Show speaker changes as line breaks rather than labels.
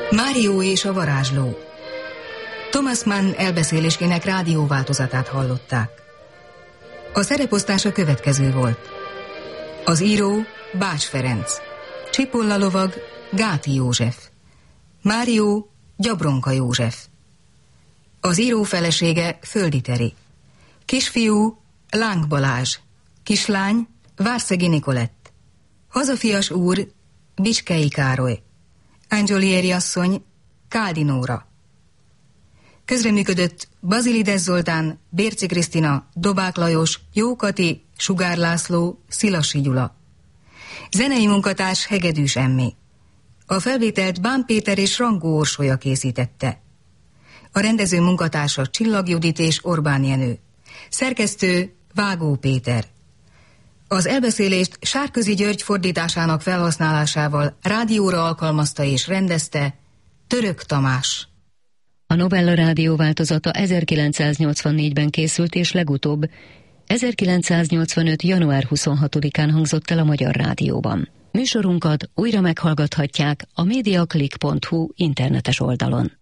Mário és a varázsló. Thomas Mann elbeszéléskének rádióváltozatát hallották. A szereposztás a következő volt. Az író Bács Ferenc, Csipolla lovag Gáti József, Mário Gyabronka József, az író felesége Földi Teri, kisfiú Láng Balázs, kislány Várszegi Nikolett, hazafias úr Bicskei Károly, Angiolieri asszony Káldi Nóra. Közreműködött Bazilides Zoltán, Bérci Krisztina, Dobák Lajos, Jó Kati, Sugár László, Szilassi Gyula. Zenei munkatárs Hegedűs Emmé. A felvételt Bán Péter és Rangó Orsolya készítette. A rendező munkatársa Csillag Judit és Orbán Jenő. Szerkesztő Vágó Péter. Az elbeszélést Sárközi György fordításának felhasználásával rádióra alkalmazta és rendezte Török Tamás.
A novella rádió változata 1984-ben készült, és legutóbb 1985. január 26-án hangzott el a Magyar Rádióban. Műsorunkat újra meghallgathatják a mediaclick.hu internetes oldalon.